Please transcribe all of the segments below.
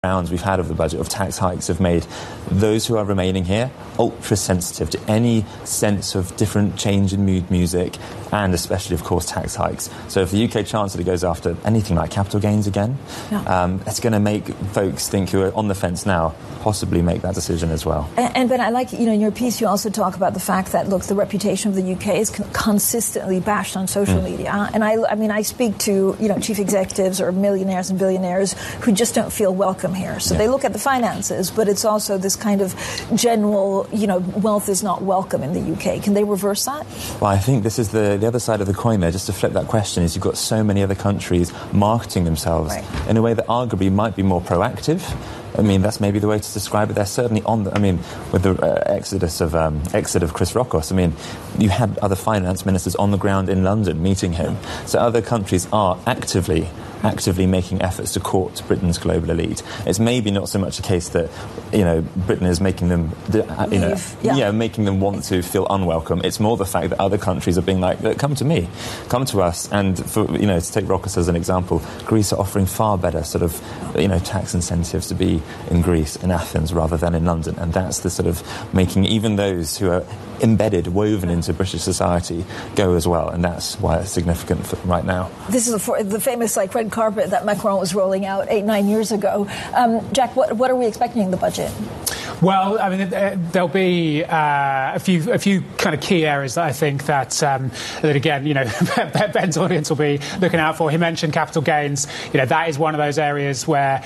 rounds we've had of the budget of tax hikes have made those who are remaining here ultra sensitive to any sense of different change in mood music, and especially, of course, tax hikes. So if the UK Chancellor goes after anything like capital gains again, it's going to make folks think who are on the fence now possibly make that decision as well. And Ben, I like, in your piece you also talk about the fact that, look, the reputation of the UK is consistently bashed on social media. And I speak to, chief executives or millionaires and billionaires who just don't feel welcome here. So they look at the finances, but it's also this kind of general, wealth is not welcome in the UK. Can they reverse that? Well, I think this is the other side of the coin there, just to flip that question, is you've got so many other countries marketing themselves in a way that arguably might be more proactive. I mean, that's maybe the way to describe it. They're certainly on with the exit of Chris Rockos, you had other finance ministers on the ground in London meeting him. So other countries are actively making efforts to court Britain's global elite. It's maybe not so much a case that, Britain is making them, making them want to feel unwelcome. It's more the fact that other countries are being like, come to me, come to us. And for, to take Rockos as an example, Greece are offering far better sort of, tax incentives to be in Greece, in Athens, rather than in London. And that's the sort of making even those who are embedded, woven into British society go as well. And that's why it's significant right now. This is the famous red carpet that Macron was rolling out 8-9 years ago. Jack, what are we expecting in the budget? Well, there'll be a few kind of key areas that I think that again, Ben's audience will be looking out for. He mentioned capital gains. That is one of those areas where,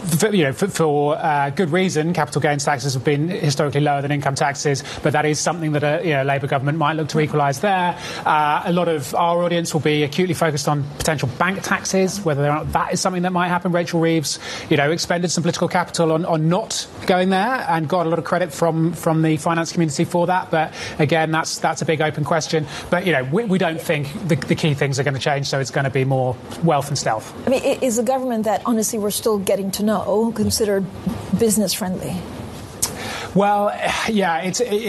for good reason, capital gains taxes have been historically lower than income taxes. But that is something that a Labour government might look to equalise there. A lot of our audience will be acutely focused on potential bank taxes, whether or not that is something that might happen. Rachel Reeves, expended some political capital on not going there, and got a lot of credit from the finance community for that. But again, that's a big open question. But we don't think the key things are going to change, so it's going to be more wealth and stealth. Is the government that honestly we're still getting to know considered business friendly? Well, yeah,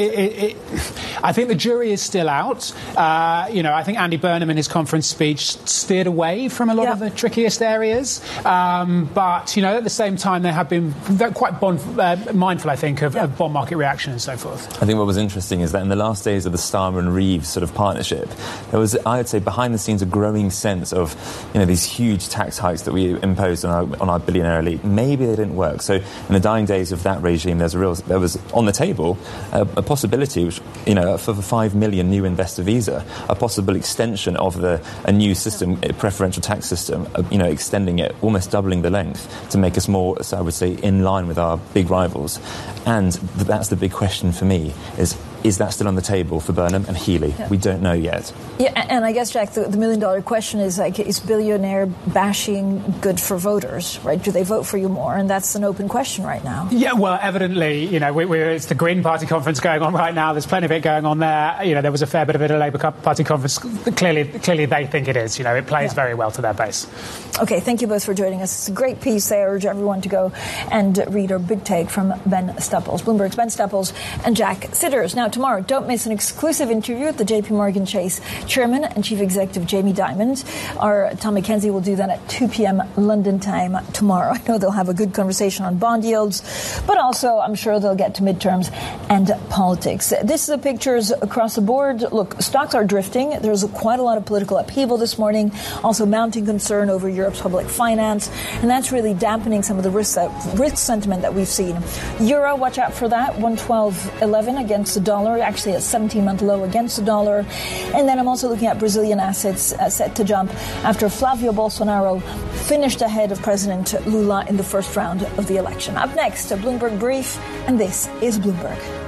I think the jury is still out. I think Andy Burnham in his conference speech steered away from a lot of the trickiest areas. But, at the same time, they have been quite mindful, I think, of bond market reaction and so forth. I think what was interesting is that in the last days of the Starmer and Reeves sort of partnership, there was, I would say, behind the scenes, a growing sense of, these huge tax hikes that we imposed on our billionaire elite. Maybe they didn't work. So in the dying days of that regime, there was on the table a possibility, which, for the 5 million new investor visa, a possible extension of a new system, a preferential tax system, extending it, almost doubling the length to make us more, so I would say, in line with our big rivals. And that's the big question for me, is that still on the table for Burnham and Healey? Yeah. We don't know yet. Yeah, and I guess, Jack, the million-dollar question is, is billionaire bashing good for voters, right? Do they vote for you more? And that's an open question right now. Yeah, well, evidently, it's the Green Party conference going on right now. There's plenty of it going on there. There was a fair bit of it at a Labour Party conference. Clearly they think it is. It plays very well to their base. Okay, thank you both for joining us. It's a great piece. I urge everyone to go and read our big take from Ben Stupples, Bloomberg's Ben Stupples and Jack Sitters. Now, tomorrow, don't miss an exclusive interview with the JP Morgan Chase Chairman and Chief Executive Jamie Dimon. Our Tom McKenzie will do that at 2 p.m. London time tomorrow. I know they'll have a good conversation on bond yields, but also I'm sure they'll get to midterms and politics. This is the pictures across the board. Look, stocks are drifting. There's quite a lot of political upheaval this morning, also mounting concern over Europe's public finance, and that's really dampening some of the risk sentiment that we've seen. Euro, watch out for that, 112.11 against the dollar, actually a 17-month low against the dollar. And then I'm also looking at Brazilian assets set to jump after Flavio Bolsonaro finished ahead of President Lula in the first round of the election. Up next, a Bloomberg Brief, and this is Bloomberg.